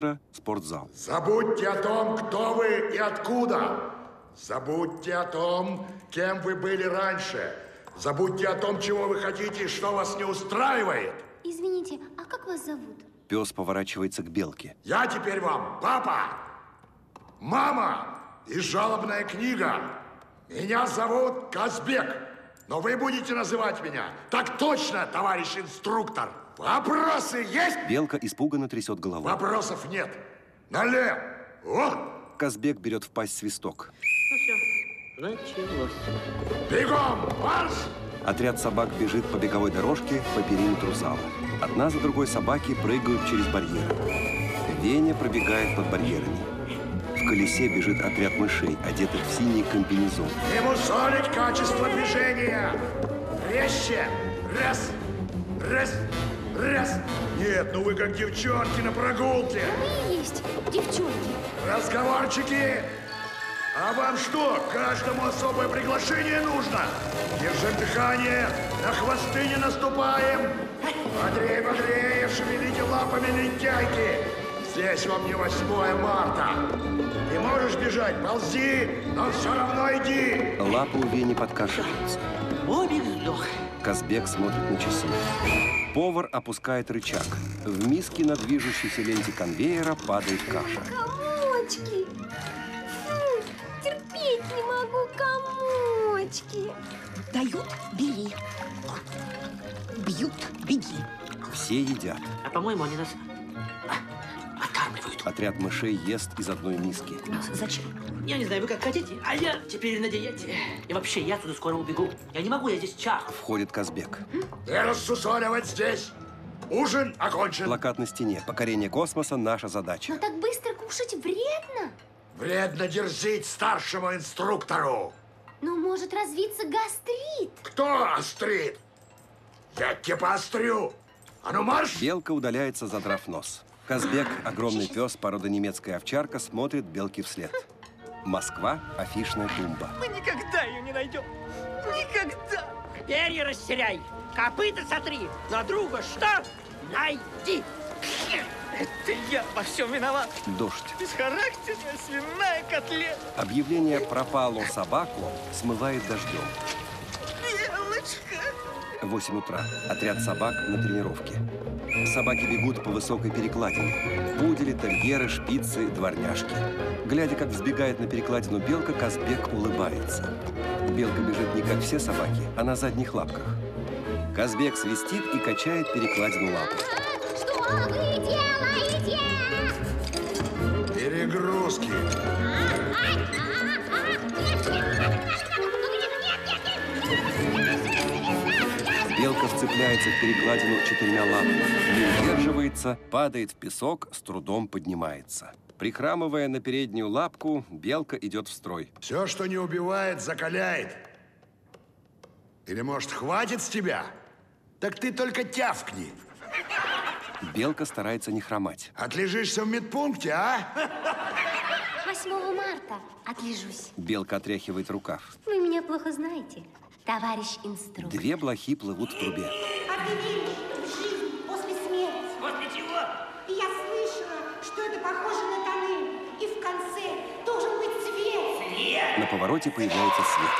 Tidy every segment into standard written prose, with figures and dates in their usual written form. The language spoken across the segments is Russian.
спортзал. Забудьте о том, кто вы и откуда. Забудьте о том, кем вы были раньше. Забудьте о том, чего вы хотите и что вас не устраивает. Извините, а как вас зовут? Пес поворачивается к Белке. Я теперь вам папа, мама и жалобная книга. Меня зовут Казбек, но вы будете называть меня так точно, товарищ инструктор. Вопросы есть? Белка испуганно трясет головой. Вопросов нет. Налево. О! Казбек берет в пасть свисток. Ну все, началось. Бегом, марш! Отряд собак бежит по беговой дорожке по периметру зала. Одна за другой собаки прыгают через барьеры. Веня пробегает под барьерами. В колесе бежит отряд мышей, одетых в синий комбинезон. Не мусолить качество движения. Резче. Раз, раз, раз. Нет, ну вы как девчонки на прогулке. Мы и есть девчонки. Разговорчики. А вам что, каждому особое приглашение нужно? Держим дыхание, на хвосты не наступаем. Бодрее, бодрее, шевелите лапами, лентяйки. Здесь вам не 8 марта. Не можешь бежать, ползи, но все равно иди. Лапы у Вени подкашиваются. Бобик сдох. Казбек смотрит на часы. Повар опускает рычаг. В миске на движущейся ленте конвейера падает каша. Комочки. Фу, терпеть не могу комочки. Дают – бери. Бьют – беги. Все едят. А по-моему, они нас откармливают. Отряд мышей ест из одной миски. Зачем? Я не знаю, вы как хотите, а я теперь на диете. И вообще, я отсюда скоро убегу. Я не могу, я здесь чахну. Входит Казбек. Не рассусоливать здесь. Ужин окончен. Плакат на стене. Покорение космоса – наша задача. Но так быстро кушать вредно. Вредно дерзить старшему инструктору. Ну, может развиться гастрит. Кто острит? Я тебе поострю. А ну марш! Белка удаляется, задрав нос. Казбек, огромный пес, порода немецкая овчарка, смотрит Белке вслед. Москва, афишная тумба. Мы никогда ее не найдем. Никогда. Перья растеряй, копыта сотри, на друга что? Найди. Это я во всем виноват. Дождь. Бесхарактерная свиная котлета. Объявление «Пропало собаку» смывает дождем. Белочка. 8 утра. Отряд собак на тренировке. Собаки бегут по высокой перекладине. Пудели, терьеры, шпицы, дворняжки. Глядя, как взбегает на перекладину белка, Казбек улыбается. Белка бежит не как все собаки, а на задних лапках. Казбек свистит и качает перекладину лапы. Что вы делаете? Перегрузки. Белка вцепляется в перекладину 4 лапами, не удерживается, падает в песок, с трудом поднимается. Прихрамывая на переднюю лапку, белка идет в строй. Все, что не убивает, закаляет. Или, может, хватит с тебя? Так ты только тявкни. Белка старается не хромать. Отлежишься в медпункте, а? 8 марта отлежусь. Белка отряхивает рукав. Вы меня плохо знаете, товарищ инструктор. 2 блохи плывут в трубе. А ты веришь в жизнь после смерти? После чего? И я слышала, что это похоже на тоннель. И в конце должен быть свет. На повороте появляется свет.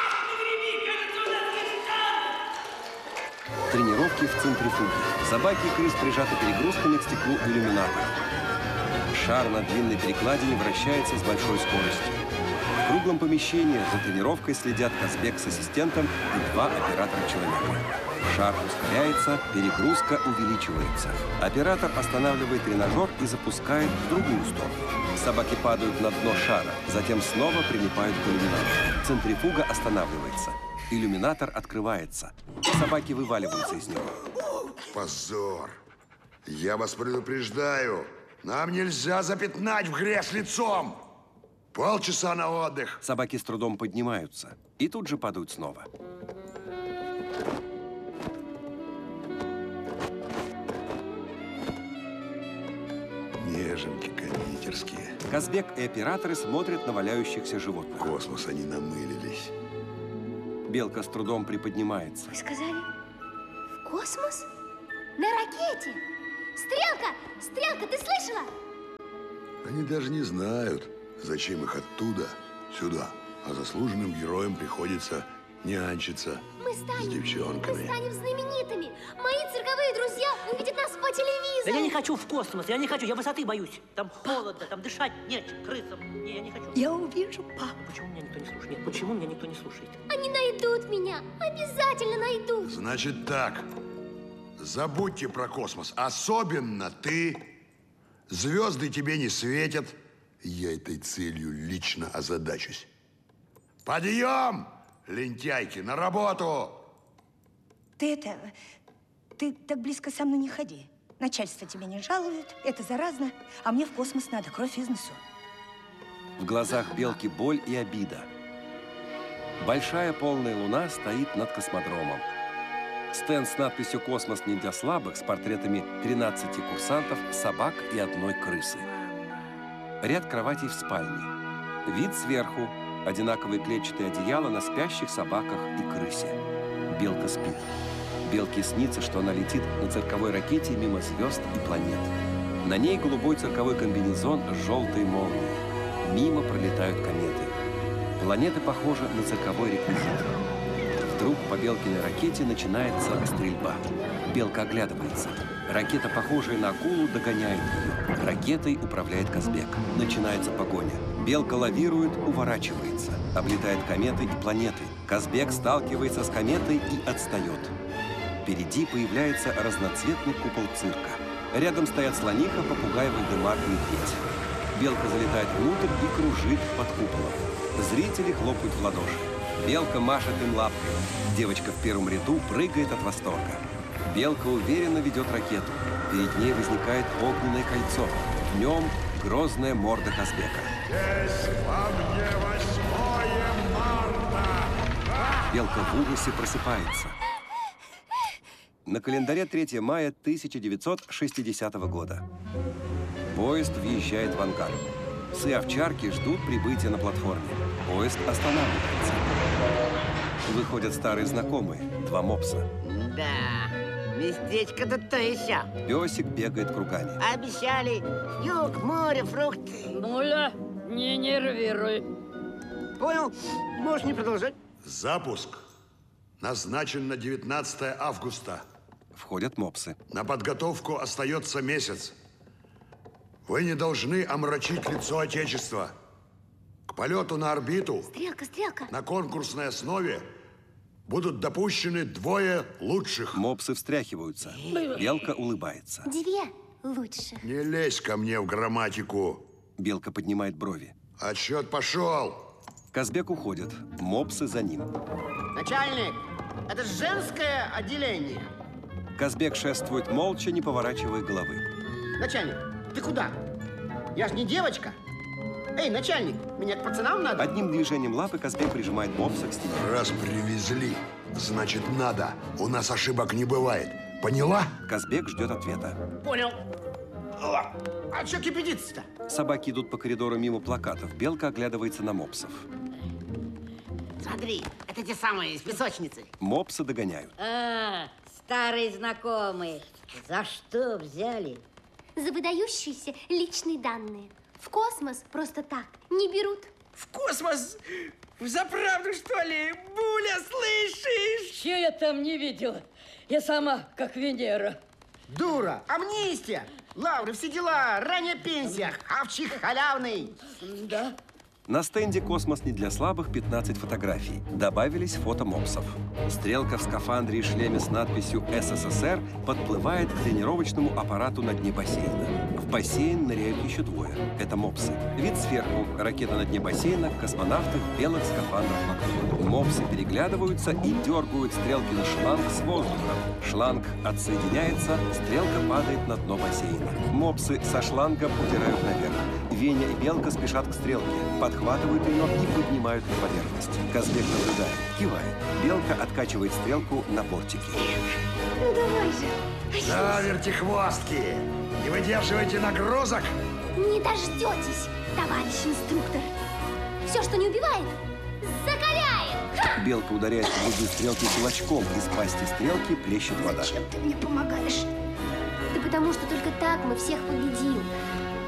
Тренировки в центрифуге. Собаки и крыс прижаты перегрузками к стеклу иллюминатора. Шар на длинной перекладине вращается с большой скоростью. В круглом помещении за тренировкой следят Казбек с ассистентом и 2 оператора-человека. Шар ускоряется, перегрузка увеличивается. Оператор останавливает тренажер и запускает в другую сторону. Собаки падают на дно шара, затем снова прилипают к иллюминатору. Центрифуга останавливается. Иллюминатор открывается. Собаки вываливаются из него. Позор. Я вас предупреждаю. Нам нельзя запятнать в грязь лицом. Полчаса на отдых. Собаки с трудом поднимаются и тут же падают снова. Неженки кондитерские. Казбек и операторы смотрят на валяющихся животных. В космос они намылились. Белка с трудом приподнимается. Вы сказали, в космос? На ракете? Стрелка! Стрелка, ты слышала? Они даже не знают, зачем их оттуда сюда. А заслуженным героям приходится нянчиться Мы с станем девчонками. знаменитыми. Мои цирковые друзья увидят нас по телевизору. Да я не хочу в космос, я не хочу, я высоты боюсь. Там холодно, там дышать нечем, крысам. Не, я не хочу. Я увижу папу. Почему меня никто не слушает? Нет, почему меня никто не слушает? Они найдут меня. Обязательно найдут. Значит так, забудьте про космос. Особенно ты. Звезды тебе не светят. Я этой целью лично озадачусь. Подъем, лентяйки, на работу! Ты так близко со мной не ходи. Начальство тебя не жалует, это заразно, а мне в космос надо, кровь из носу. В глазах Белки боль и обида. Большая полная луна стоит над космодромом. Стенд с надписью «Космос не для слабых» с портретами 13 курсантов, собак и одной крысы. Ряд кроватей в спальне. Вид сверху. Одинаковые клетчатые одеяла на спящих собаках и крысе. Белка спит. Белке снится, что она летит на цирковой ракете мимо звезд и планет. На ней голубой цирковой комбинезон с желтой молнией. Мимо пролетают кометы. Планеты похожи на цирковой реквизит. Вдруг по Белкиной ракете начинается стрельба. Белка оглядывается. Ракета, похожая на акулу, догоняет ее. Ракетой управляет Казбек. Начинается погоня. Белка лавирует, уворачивается. Облетает кометы и планеты. Казбек сталкивается с кометой и отстает. Впереди появляется разноцветный купол цирка. Рядом стоят слониха, попугай, Вальдемар и медведь. Белка залетает внутрь и кружит под куполом. Зрители хлопают в ладоши. Белка машет им лапкой. Девочка в первом ряду прыгает от восторга. Белка уверенно ведет ракету. Перед ней возникает огненное кольцо. В нем грозная морда Казбека. Здесь во мне 8 марта! Белка в ужасе просыпается. На календаре 3 мая 1960 года. Поезд въезжает в ангар. Псы-овчарки ждут прибытия на платформе. Поезд останавливается. Выходят старые знакомые, 2 мопса. Да, местечко-то то еще. Песик бегает кругами. Обещали юг, море, фрукты. Нуля, не нервируй. Понял? Можешь не продолжать. Запуск назначен на 19 августа. Входят мопсы. На подготовку остается месяц. Вы не должны омрачить лицо Отечества. К полету на орбиту Стрелка. на конкурсной основе будут допущены 2 лучших. Мопсы встряхиваются. Белка улыбается. 2 лучше. Не лезь ко мне в грамматику. Белка поднимает брови. Отсчет пошел. Казбек уходит. Мопсы за ним. Начальник, это женское отделение. Казбек шествует молча, не поворачивая головы. Начальник, ты куда? Я ж не девочка. Эй, начальник, меня к пацанам надо? Одним движением лапы Казбек прижимает мопса к стене. Раз привезли, значит надо. У нас ошибок не бывает. Поняла? Казбек ждет ответа. Понял. А что кипятиться-то? Собаки идут по коридору мимо плакатов. Белка оглядывается на мопсов. Смотри, это те самые из песочницы. Мопсы догоняют. Старые знакомые. За что взяли? За выдающиеся личные данные. В космос просто так не берут. В космос? Взаправду, что ли? Буля, слышишь? Че я там не видела? Я сама, как Венера. Дура, амнистия, лавры, все дела, ранняя пенсия, хавчик халявный. Да. На стенде «Космос не для слабых» 15 фотографий. Добавились фото мопсов. Стрелка в скафандре и шлеме с надписью «СССР» подплывает к тренировочному аппарату на дне бассейна. В бассейн ныряют еще 2. Это мопсы. Вид сверху. Ракета на дне бассейна, космонавты в белых скафандрах вокруг. Мопсы переглядываются и дергают стрелки на шланг с воздухом. Шланг отсоединяется, стрелка падает на дно бассейна. Мопсы со шлангом удирают наверх. Веня и Белка спешат к стрелке, подхватывают ее и поднимают на поверхность. Казбек наблюдает, кивает. Белка откачивает стрелку на бортике. Ну давай же. Да, вертихвостки! Не выдерживаете нагрузок? Не дождетесь, товарищ инструктор. Все, что не убивает, закаляет. Ха! Белка ударяет в грудью стрелки кулачком. Из пасти стрелки плещет вода. Зачем ты мне помогаешь? Да потому что только так мы всех победим.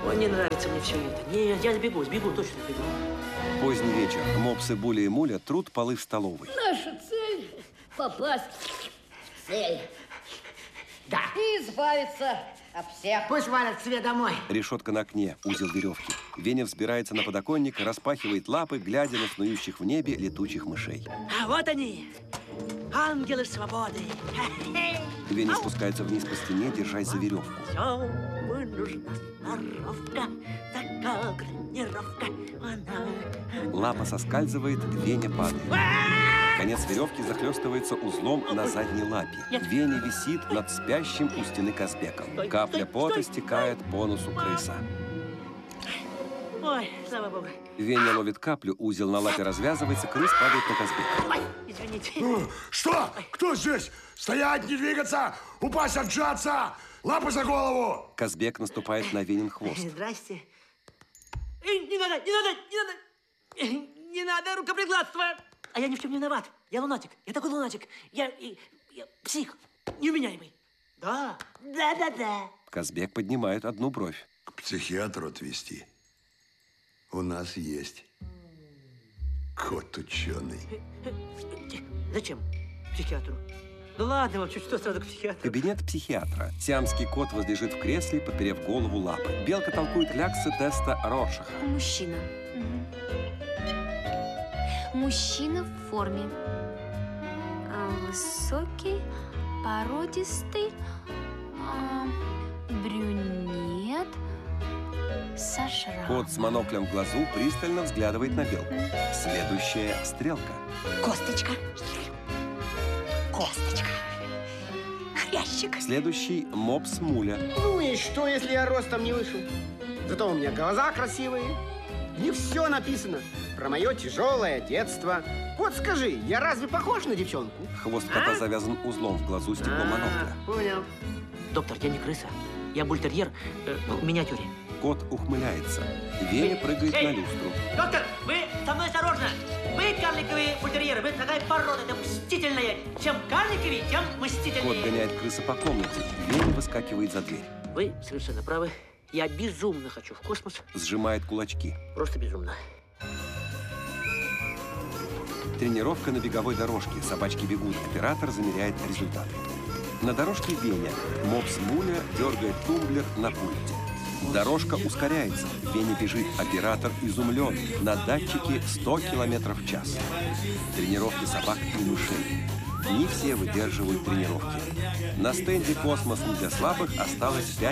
Ой, не нравится мне все это. Не, я сбегу, точно сбегу. Поздний вечер. Мопсы Буля и Муля трут полы в столовой. Наша цель – попасть в цель. Да. И избавиться от всех. Пусть валят к себе домой. Решетка на окне, узел веревки. Веня взбирается на подоконник, распахивает лапы, глядя на снующих в небе летучих мышей. А вот они, ангелы свободы. Веня спускается вниз по стене, держась за веревку. Все, мы нужна сноровка, такая тренировка. Лапа соскальзывает, Веня падает. Конец веревки захлестывается узлом на задней лапе. Веня висит над спящим у стены Казбеком. Капля пота стекает по носу крыса. Ой, слава богу. Веня ловит каплю, узел на лапе развязывается, крыс падает на Казбека. Ой, извините. Что? Кто здесь? Стоять, не двигаться! Упасть, отжаться! Лапы за голову! Казбек наступает на Венин хвост. Здрасте. Не надо! Не надо рукоприкладства! А я ни в чем не виноват. Я лунатик. Я такой лунатик. Я псих. Невменяемый. Да. Казбек поднимает одну бровь. К психиатру отвезти. У нас есть кот ученый. Зачем психиатру? Ну ладно, вообще, что сразу к психиатру? Кабинет психиатра. Сиамский кот возлежит в кресле, подперев голову лапы. Белка толкует кляксы теста Роршаха. Мужчина. Мужчина в форме. Высокий, породистый, брюнет, со шрамом. Кот с моноклем в глазу пристально взглядывает на белку. Следующая стрелка. Косточка. Косточка. Хрящик. Следующий мопс Муля. Ну и что, если я ростом не вышел? Зато у меня глаза красивые. В них все написано про мое тяжелое детство. Вот скажи, я разве похож на девчонку? Хвост кота завязан узлом в глазу стекло монокля. Понял. Доктор, я не крыса. Я бультерьер в миниатюре. Кот ухмыляется. Веня прыгает на люстру. Доктор, вы со мной осторожно. Вы карликовые бультерьеры. Вы такая порода, это мстительная. Чем карликовее, тем мстительнее. Кот гоняет крыса по комнате. Веня выскакивает за дверь. Вы совершенно правы. Я безумно хочу в космос. Сжимает кулачки. Просто безумно. Тренировка на беговой дорожке. Собачки бегут. Оператор замеряет результаты. На дорожке Веня. Мопс Муля дергает тумблер на пульте. Дорожка ускоряется. Веня бежит. Оператор изумлен. На датчике 100 км в час. Тренировки собак и мышей. Не все выдерживают тренировки. На стенде «Космос не для слабых» осталось 5